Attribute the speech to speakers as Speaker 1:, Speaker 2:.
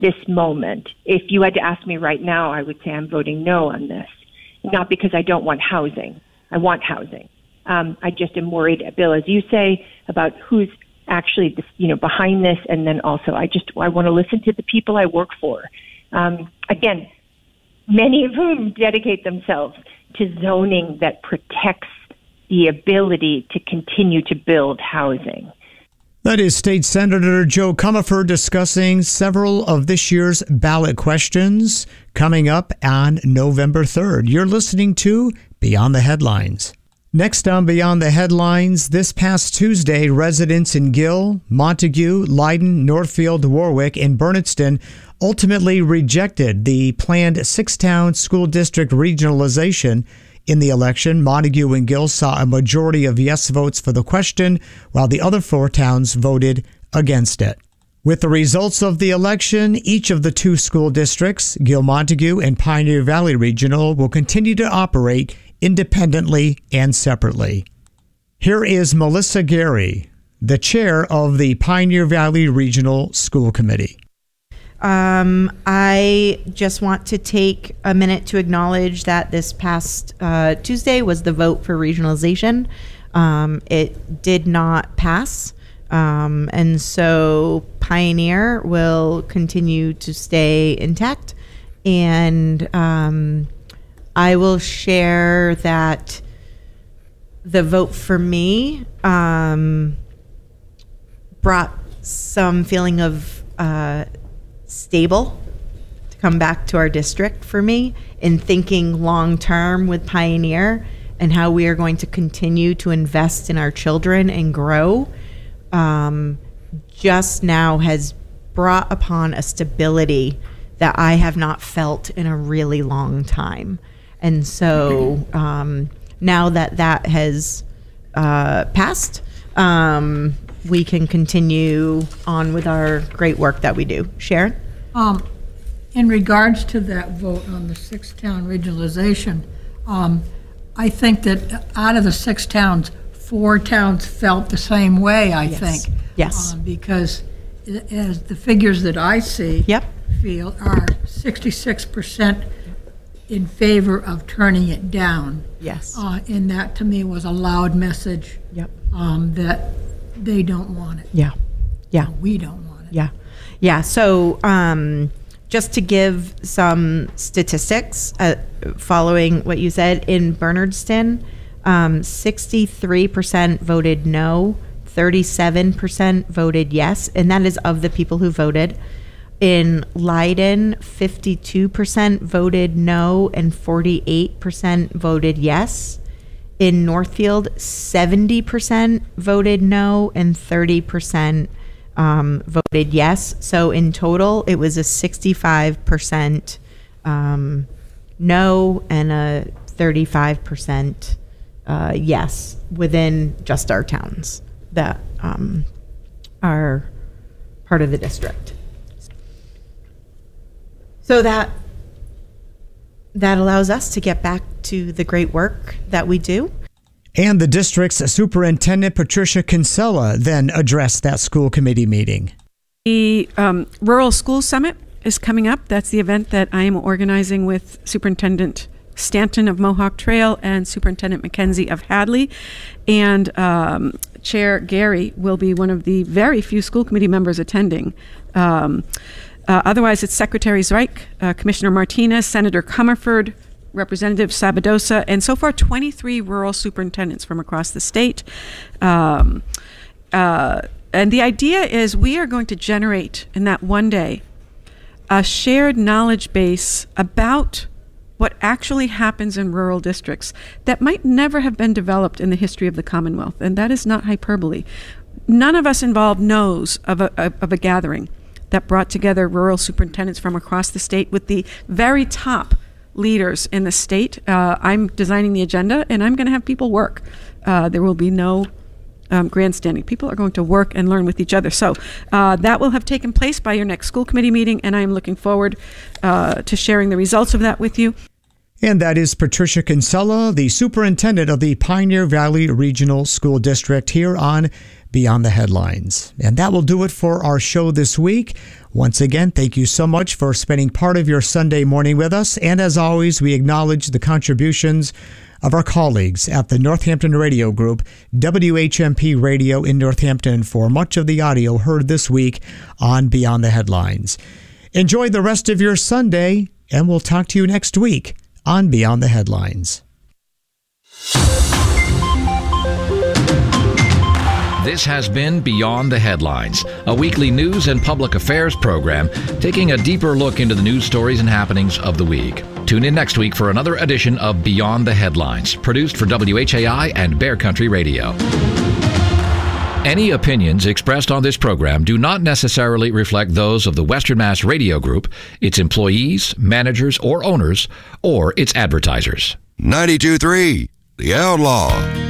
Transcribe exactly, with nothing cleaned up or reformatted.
Speaker 1: this moment. If you had to ask me right now, I would say I'm voting no on this. Not because I don't want housing. I want housing. Um, I just am worried, Bill, as you say, about who's actually, you know, behind this. And then also, I just, I want to listen to the people I work for. Um, again, many of whom dedicate themselves to zoning that protects the ability to continue to build housing.
Speaker 2: That is State Senator Jo Comerford discussing several of this year's ballot questions coming up on November third. You're listening to Beyond the Headlines. Next on Beyond the Headlines, this past Tuesday, residents in Gill, Montague, Leiden, Northfield, Warwick, and Bernardston ultimately rejected the planned six-town school district regionalization. In the election, Montague and Gill saw a majority of yes votes for the question, while the other four towns voted against it. With the results of the election, each of the two school districts, Gill Montague and Pioneer Valley Regional, will continue to operate independently and separately. Here is Melissa Gary, the chair of the Pioneer Valley Regional School Committee.
Speaker 3: Um, I just want to take a minute to acknowledge that this past uh, Tuesday was the vote for regionalization. Um, it did not pass. Um, and so Pioneer will continue to stay intact. And um, I will share that the vote for me um, brought some feeling of uh, stable to come back to our district for me in thinking long term with Pioneer and how we are going to continue to invest in our children and grow. Um, just now has brought upon a stability that I have not felt in a really long time. And so um, now that that has uh, passed, um, we can continue on with our great work that we do. Sharon?
Speaker 4: Um, in regards to that vote on the six-town regionalization, um, I think that out of the six towns, four towns felt the same way, I
Speaker 3: yes.
Speaker 4: think.
Speaker 3: Yes.
Speaker 4: Um, because as the figures that I see
Speaker 3: yep.
Speaker 4: feel are sixty-six percent in favor of turning it down.
Speaker 3: Yes.
Speaker 4: Uh, and that to me was a loud message
Speaker 3: yep.
Speaker 4: um, that they don't want it.
Speaker 3: Yeah. Yeah.
Speaker 4: No, we don't want it.
Speaker 3: Yeah. Yeah. So um, just to give some statistics uh, following what you said, in Bernardston, um, sixty-three percent voted no, thirty-seven percent voted yes, and that is of the people who voted. In Leiden, fifty-two percent voted no and forty-eight percent voted yes. In Northfield, seventy percent voted no and thirty percent um, voted yes. So in total, it was a sixty-five percent um, no and a thirty-five percent uh, yes within just our towns that um, are part of the district. So that that allows us to get back to the great work that we do.
Speaker 2: And the district's superintendent, Patricia Kinsella, then addressed that school committee meeting.
Speaker 5: The um, Rural School Summit is coming up. That's the event that I am organizing with Superintendent Stanton of Mohawk Trail and Superintendent McKenzie of Hadley. And um, Chair Gary will be one of the very few school committee members attending. Um, Uh, otherwise, it's Secretary Zweig, uh, Commissioner Martinez, Senator Comerford, Representative Sabadosa, and so far twenty-three rural superintendents from across the state. Um, uh, and the idea is we are going to generate in that one day a shared knowledge base about what actually happens in rural districts that might never have been developed in the history of the Commonwealth. And that is not hyperbole. None of us involved knows of a, of a gathering that brought together rural superintendents from across the state with the very top leaders in the state. Uh, I'm designing the agenda, and I'm going to have people work. Uh, there will be no um, grandstanding. People are going to work and learn with each other. So uh, that will have taken place by your next school committee meeting, and I am looking forward uh, to sharing the results of that with you.
Speaker 2: And that is Patricia Kinsella, the superintendent of the Pioneer Valley Regional School District, here on Beyond the Headlines. And that will do it for our show this week. Once again, thank you so much for spending part of your Sunday morning with us. And as always, we acknowledge the contributions of our colleagues at the Northampton Radio Group, W H M P Radio in Northampton, for much of the audio heard this week on Beyond the Headlines. Enjoy the rest of your Sunday, and we'll talk to you next week on Beyond the Headlines.
Speaker 6: This has been Beyond the Headlines, a weekly news and public affairs program taking a deeper look into the news stories and happenings of the week. Tune in next week for another edition of Beyond the Headlines, produced for W H A I and Bear Country Radio. Any opinions expressed on this program do not necessarily reflect those of the Western Mass Radio Group, its employees, managers, or owners, or its advertisers.
Speaker 7: ninety-two point three, The Outlaw.